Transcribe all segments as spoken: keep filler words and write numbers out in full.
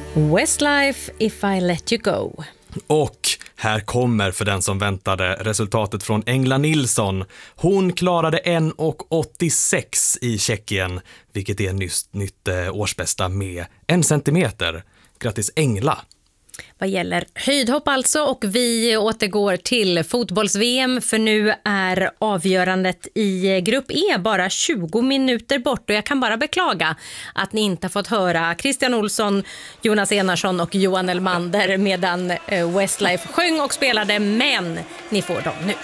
Westlife, If I Let You Go. Och här kommer, för den som väntade, resultatet från Engla Nilsson. Hon klarade en komma åttiosex i Tjeckien, vilket är nyss, nytt eh, årsbästa med en centimeter. Grattis Engla! Vad gäller höjdhopp alltså, och vi återgår till fotbolls-V M, för nu är avgörandet i grupp E bara tjugo minuter bort, och jag kan bara beklaga att ni inte har fått höra Christian Olsson, Jonas Enarsson och Johan Elmander medan Westlife sjöng och spelade, men ni får dem nu.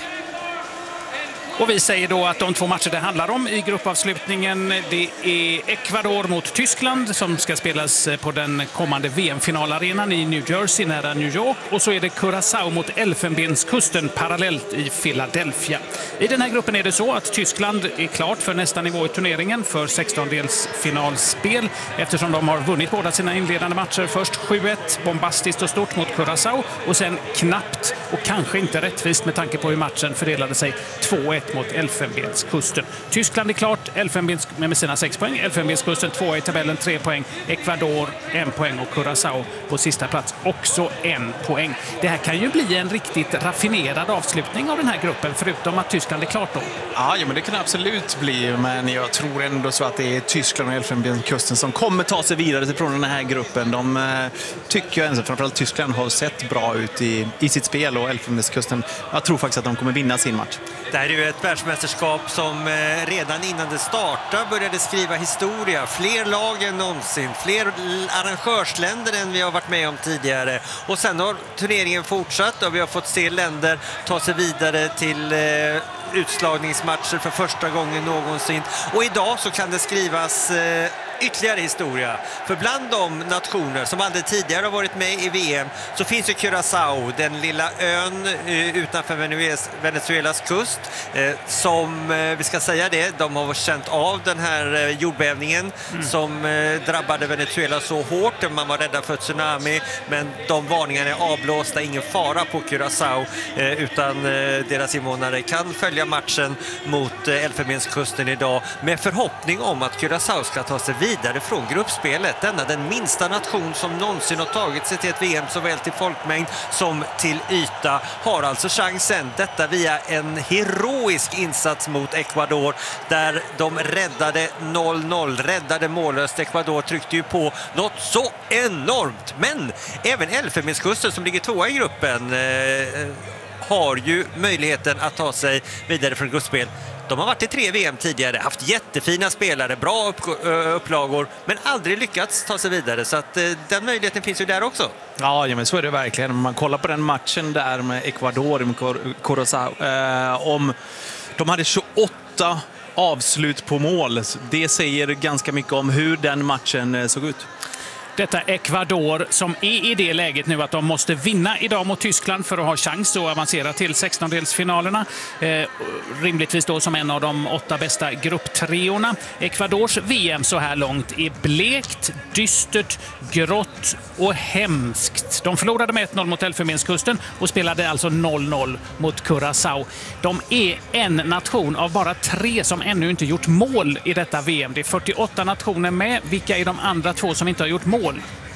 Och vi säger då att de två matcher det handlar om i gruppavslutningen, det är Ecuador mot Tyskland som ska spelas på den kommande V M-finalarenan i New Jersey nära New York. Och så är det Curaçao mot Elfenbenskusten parallellt i Philadelphia. I den här gruppen är det så att Tyskland är klart för nästa nivå i turneringen för sextondelsfinalspel eftersom de har vunnit båda sina inledande matcher. Först sju ett, bombastiskt och stort mot Curaçao, och sen knappt och kanske inte rättvist med tanke på hur matchen fördelade sig, två ett mot Elfenbenskusten. Tyskland är klart Elfenbens, med sina sex poäng. Elfenbenskusten två i tabellen, tre poäng. Ecuador en poäng och Curaçao på sista plats också en poäng. Det här kan ju bli en riktigt raffinerad avslutning av den här gruppen, förutom att Tyskland är klart då. Ja, ja men det kan absolut bli, men jag tror ändå så att det är Tyskland och Elfenbenskusten som kommer ta sig vidare från den här gruppen. De eh, tycker jag, framförallt Tyskland, har sett bra ut i, i sitt spel, och Elfenbenskusten, jag tror faktiskt att de kommer vinna sin match. Det här är ju ett världsmästerskap som redan innan det startade började skriva historia. Fler lag än någonsin, fler arrangörsländer än vi har varit med om tidigare. Och sen har turneringen fortsatt och vi har fått se länder ta sig vidare till utslagningsmatcher för första gången någonsin. Och idag så kan det skrivas ytterligare historia. För bland de nationer som aldrig tidigare har varit med i V M så finns ju Curaçao, den lilla ön eh, utanför Venezuelas, Venezuelas kust, eh, som, eh, vi ska säga det, de har känt av den här eh, jordbävningen mm. som eh, drabbade Venezuela så hårt. Man var rädda för tsunami, men de varningarna är avblåsta, ingen fara på Curaçao, eh, utan eh, deras invånare kan följa matchen mot eh, Elfenbenskusten idag med förhoppning om att Curaçao ska ta sig vidare från gruppspelet. Denna den minsta nation som någonsin har tagit sig till ett V M såväl till folkmängd som till yta har alltså chansen. Detta via en heroisk insats mot Ecuador där de räddade noll noll, räddade mållöst. Ecuador tryckte ju på något så enormt. Men även Elfenbenskusten som ligger tvåa i gruppen eh, har ju möjligheten att ta sig vidare från gruppspel. De har varit i tre V M tidigare, haft jättefina spelare, bra upp, upplagor, men aldrig lyckats ta sig vidare. Så att den möjligheten finns ju där också. Ja, ja men så är det verkligen. Om man kollar på den matchen där med Ecuador med Curaçao, eh, om de hade tjugoåtta avslut på mål, det säger ganska mycket om hur den matchen såg ut. Detta Ecuador som är i det läget nu att de måste vinna idag mot Tyskland för att ha chans att avancera till sextondelsfinalerna. Eh, rimligtvis då som en av de åtta bästa grupptreorna. Ecuadors V M så här långt är blekt, dystert, grått och hemskt. De förlorade med ett noll mot Elfenbenskusten och spelade alltså noll noll mot Curaçao. De är en nation av bara tre som ännu inte gjort mål i detta V M. Det är fyrtioåtta nationer med. Vilka är de andra två som inte har gjort mål?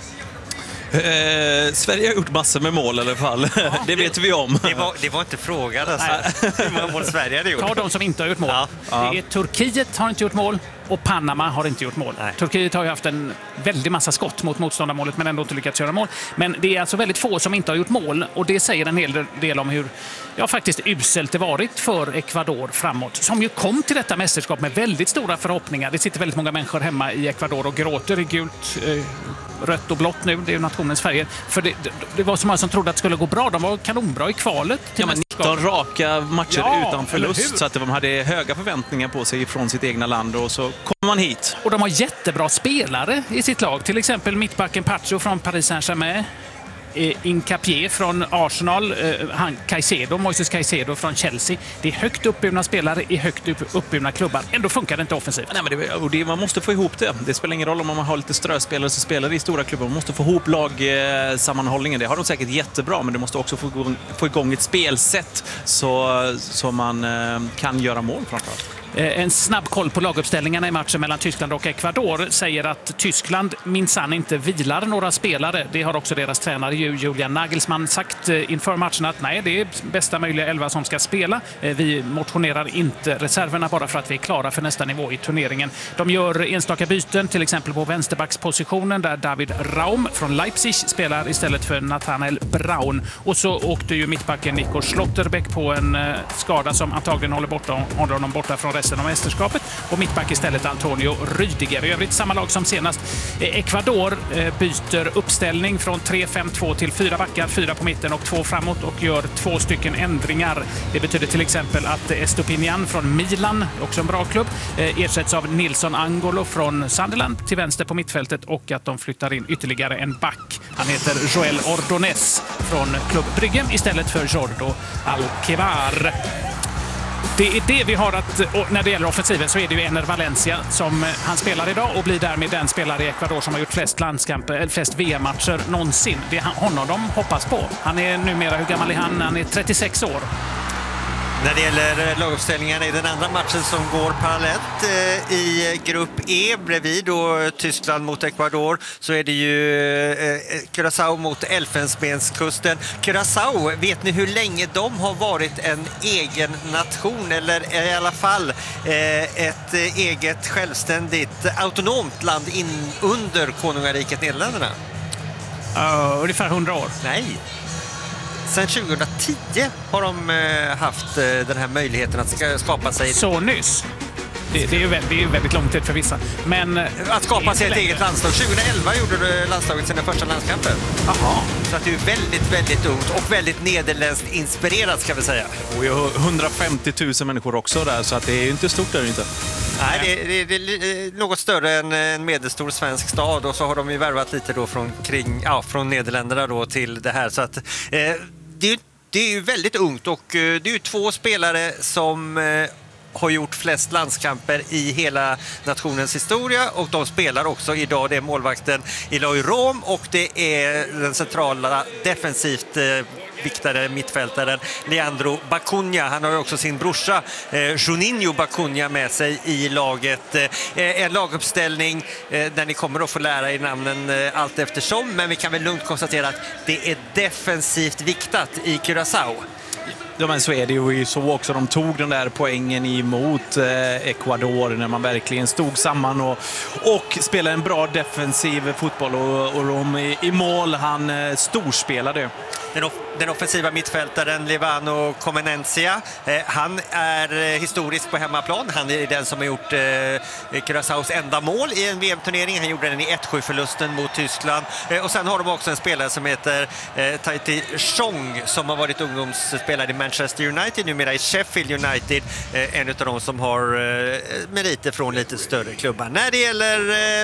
Eh, Sverige har gjort massor med mål i alla fall. Ja, det vet vi om. Det var, det var inte frågan alltså. Hur många mål Sverige hade gjort. Ta de som inte har gjort mål. Ja. Det är Turkiet har inte gjort mål och Panama har inte gjort mål. Nej. Turkiet har ju haft en väldig massa skott mot motståndarmålet men ändå inte lyckats göra mål. Men det är alltså väldigt få som inte har gjort mål och det säger en hel del om hur ja, faktiskt uselt det varit för Ecuador framåt. Som ju kom till detta mästerskap med väldigt stora förhoppningar. Det sitter väldigt många människor hemma i Ecuador och gråter i gult, eh, rött och blått nu. Det är ju nationens färger. För det, det, det var så många som trodde att det skulle gå bra. De var kanonbra i kvalet. Ja, men nitton raka matcher ja, utan förlust så att de hade höga förväntningar på sig från sitt egna land och så kommer man hit. Och de har jättebra spelare i sitt lag. Till exempel mittbacken Pacho från Paris Saint-Germain. Incapié från Arsenal, han Caicedo, Moises Caicedo från Chelsea. Det är högt uppburna spelare i högt uppburna klubbar. Ändå funkar det inte offensivt. Nej, men det, och det, man måste få ihop det. Det spelar ingen roll om man har lite ströspelare som spelar i stora klubbar. Man måste få ihop lagsammanhållningen. Det har de säkert jättebra, men du måste också få igång, få igång ett spelsätt så, så man kan göra mål framförallt. En snabb koll på laguppställningarna i matchen mellan Tyskland och Ecuador säger att Tyskland minsann inte vilar några spelare. Det har också deras tränare Julian Nagelsmann sagt inför matchen att nej, det är bästa möjliga elva som ska spela. Vi motionerar inte reserverna bara för att vi är klara för nästa nivå i turneringen. De gör enstaka byten, till exempel på vänsterbackspositionen där David Raum från Leipzig spelar istället för Nathanael Braun. Och så åkte ju mittbacken Nico Schlotterbeck på en skada som antagligen håller, borta, håller honom borta från resten av mästerskapet. Och mittback istället Antonio Rüdiger. I övrigt samma lag som senast. Ecuador byter uppställning från tre fem två till fyra backar, fyra på mitten och två framåt och gör två stycken ändringar. Det betyder till exempel att Estopinian från Milan, också en bra klubb, ersätts av Nilson Angolo från Sunderland till vänster på mittfältet och att de flyttar in ytterligare en back. Han heter Joel Ordonez från Club Brygge istället för Jordo Alquevar. Det är det vi har att, och när det gäller offensiven så är det ju Ener Valencia som han spelar idag och blir därmed den spelare i Ecuador som har gjort flest landskamper, eller flest V M-matcher någonsin. Det är honom de hoppas på. Han är numera, hur gammal är han? Han är trettiosex år. När det gäller laguppställningarna i den andra matchen som går parallellt eh, i grupp E bredvid då Tyskland mot Ecuador så är det ju eh, Curaçao mot Elfenbenskusten. Curaçao, vet ni hur länge de har varit en egen nation eller i alla fall eh, ett eh, eget självständigt autonomt land in under konungariket Nederländerna? Uh, ungefär hundra år. Nej. Sen tjugohundratio har de eh, haft eh, den här möjligheten att skapa sig... Så nyss. Det, det, är ju väldigt, det är ju väldigt lång tid för vissa. Men, att skapa sig ett längre. Eget landslag. tjugohundraelva gjorde landslaget sina första landskamper. Aha. Så att det är väldigt, väldigt ungt och väldigt nederländskt inspirerat ska vi säga. Och jag har hundrafemtio tusen människor också där så att det är ju inte stort där inte. Nej, det är, det är något större än en medelstor svensk stad och så har de ju värvat lite då från, kring, ja, från Nederländerna då till det här. Så att, eh, det, det är ju väldigt ungt och eh, det är ju två spelare som eh, har gjort flest landskamper i hela nationens historia och de spelar också idag. Det är målvakten Eloy Rom och det är den centrala defensivt eh, viktare mittfältaren Leandro Bacunha. Han har ju också sin brorsa eh, Juninho Bacunha med sig i laget. Eh, en laguppställning eh, där ni kommer att få lära er namnen eh, allt eftersom, men vi kan väl lugnt konstatera att det är defensivt viktat i Curaçao. Ja, men så är det ju så också. De tog den där poängen emot eh, Ecuador när man verkligen stod samman och, och spelade en bra defensiv fotboll och, och Rom i, i mål. Han eh, storspelade. Den, off den offensiva mittfältaren Levano Comenencia, eh, han är eh, historisk på hemmaplan. Han är den som har gjort eh, Curaçaos enda mål i en V M-turnering. Han gjorde den i ett sju-förlusten mot Tyskland. Eh, och sen har de också en spelare som heter eh, Tahiti Chong som har varit ungdomsspelare i Manchester United, numera i Sheffield United. Eh, en av de som har eh, meriter från lite större klubbar. När det gäller eh,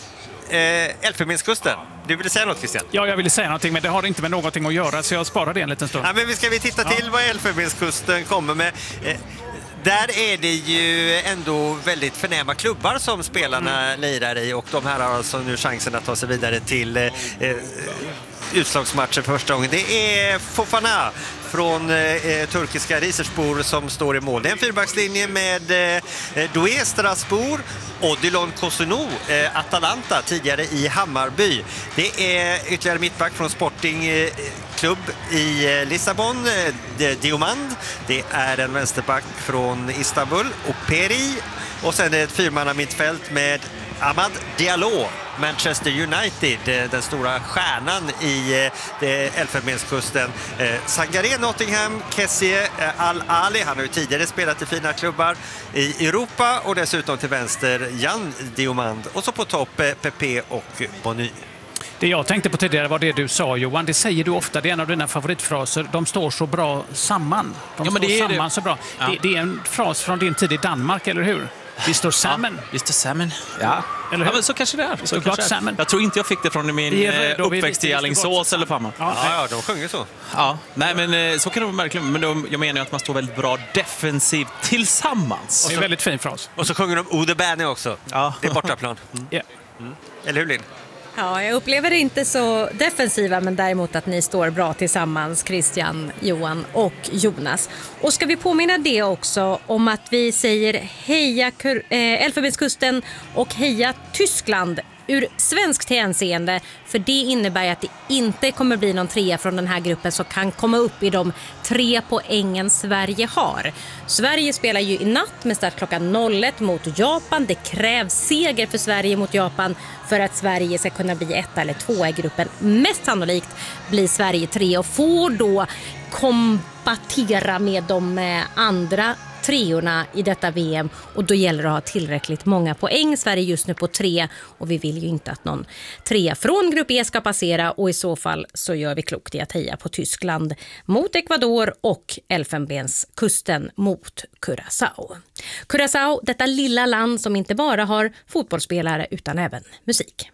eh, Elfenbenskusten. Du ville säga något, Christian? Ja, jag ville säga någonting, men det har inte med någonting att göra, så jag sparar det en liten stund. Ja, men vi ska vi titta till ja. vad Elfenbenskusten kommer med. Eh, där är det ju ändå väldigt förnäma klubbar som spelarna mm. lirar i och de här har alltså nu chansen att ta sig vidare till eh, utslagsmatcher för första gången. Det är Fofana från eh, turkiska Rizerspoor som står i mål. Det är en fyrbackslinje med eh, Doué Strasbourg, Odilon Kosunou, eh, Atalanta, tidigare i Hammarby. Det är ytterligare mittback från Sporting eh, klubb i eh, Lissabon, eh, Diomand. Det är en vänsterback från Istanbul, Operi. Och sen är det ett fyrmanna mittfält med Amad Diallo, Manchester United, den stora stjärnan i Elfenbenskusten. Sangaré, Nottingham, Kessie, Al-Ali, han har ju tidigare spelat i fina klubbar i Europa och dessutom till vänster Jan Diomand. Och så på topp Pepe och Bonny. Det jag tänkte på tidigare var det du sa, Johan. Det säger du ofta, det är en av dina favoritfraser. De står så bra samman. De ja, men står det är samman det. så bra. Ja. Det, det är en fras från din tid i Danmark, eller hur? Vi står samman. Ja, vi står samman. Ja. Eller Ja, men så kanske det är. Så klart kanske samman. Jag tror inte jag fick det från min är, då, uppväxt i Alingsås eller Pamma. Ja, ja, de sjunger så. Ja, nej men så kan det vara verkligen. Men de, jag menar ju att man står väldigt bra defensivt tillsammans. Och så, en väldigt fin fras. Och så sjunger de Ode Bärne också. Ja. Det är bortaplan. Mm. Yeah. Mm. Eller hur, Linn? Ja, jag upplever det inte så defensiva, men däremot att ni står bra tillsammans, Christian, Johan och Jonas. Och ska vi påminna det också om att vi säger heja Kur- eh, Elfenbenskusten och heja Tyskland ur svenskt hänseende, för det innebär att det inte kommer bli någon trea från den här gruppen som kan komma upp i de tre poängen Sverige har. Sverige spelar ju i natt med start klockan noll ett mot Japan. Det krävs seger för Sverige mot Japan för att Sverige ska kunna bli ett eller två i gruppen. Mest sannolikt blir Sverige tre och får då kompatera med de andra treorna i detta V M, och då gäller det att ha tillräckligt många poäng. Sverige just nu på tre, och vi vill ju inte att någon trea från grupp E ska passera, och i så fall så gör vi klokt i att heja på Tyskland mot Ecuador och Elfenbenskusten mot Curaçao. Curaçao, detta lilla land som inte bara har fotbollsspelare utan även musik.